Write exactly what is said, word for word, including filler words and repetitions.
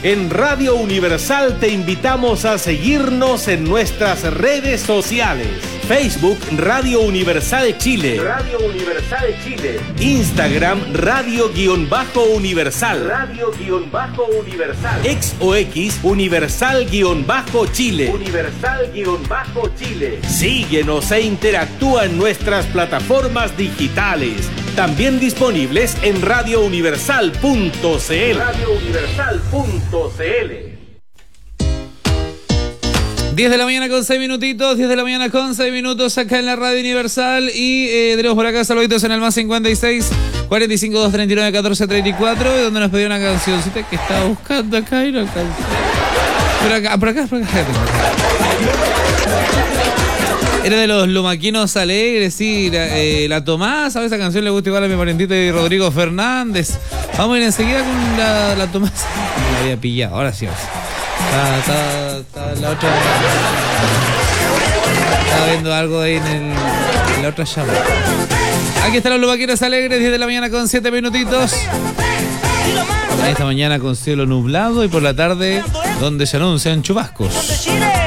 En Radio Universal te invitamos a seguirnos en nuestras redes sociales. Facebook Radio Universal Chile. Radio Universal Chile. Instagram Radio-Universal. Radio-Universal. Ex o X Universal-Chile. Universal-Chile. Síguenos e interactúa en nuestras plataformas digitales. También disponibles en radio universal punto c l. radio universal punto c l. diez de la mañana con seis minutitos, diez de la mañana con seis minutos acá en la Radio Universal y eh, tenemos por acá saluditos en el más cincuenta y seis, cuarenta y cinco, doscientos treinta y nueve, catorce treinta y cuatro, donde nos pidió una cancioncita que estaba buscando acá y no alcancé. Por acá, por acá, por acá. Era de los Lumaquinos Alegres, sí, la, eh, la Tomás, ¿sabes? Esa canción le gusta igual a mi parientito y Rodrigo Fernández. Vamos a ir enseguida con la, la Tomás. Me la había pillado, ahora sí. Está, está, está la otra. Estaba viendo algo ahí en, el, en la otra llama. Aquí están los Lumaquinos Alegres, diez de la mañana con siete minutitos. Esta mañana con cielo nublado y por la tarde donde se anuncian chubascos.